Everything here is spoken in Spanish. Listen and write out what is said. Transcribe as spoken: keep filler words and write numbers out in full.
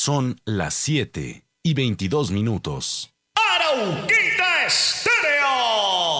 Son las siete y veintidós minutos. Arauquita Estéreo.